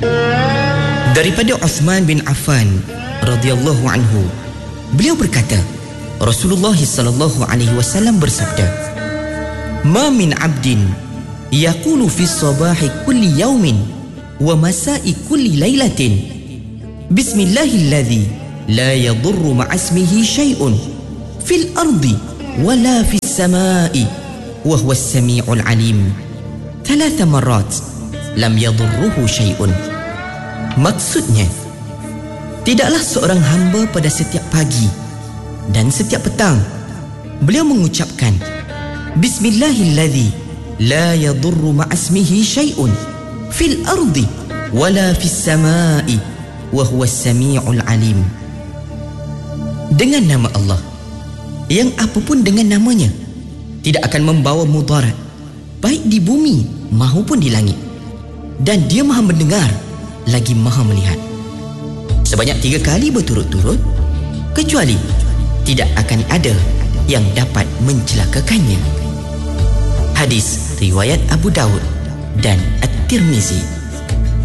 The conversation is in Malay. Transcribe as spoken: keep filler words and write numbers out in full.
Daripada Uthman bin Affan radhiyallahu anhu, beliau berkata, Rasulullah sallallahu alaihi wasallam bersabda, "Ma min 'abdin yaqulu fi sabahi kulli yawmin wa masa'i kulli lailatin bismillahilladzi la yadurru ma'asmihi syai'un fil ardi wala fis sama'i wa huwa as-sami'ul 'alim thalatha marrat lam yadurruhu syai'un." Maksudnya, tidaklah seorang hamba pada setiap pagi dan setiap petang beliau mengucapkan bismillahilladzi la yadurru ma'asmihi syai'un fil ardi wala fis sama'i wa huwa as-sami'ul 'alim. Dengan nama Allah yang apapun dengan namanya tidak akan membawa mudarat baik di bumi maupun di langit, dan dia Maha mendengar lagi Maha melihat. Sebanyak tiga kali berturut-turut, kecuali tidak akan ada yang dapat mencelakakannya. Hadis riwayat Abu Daud dan At-Tirmizi.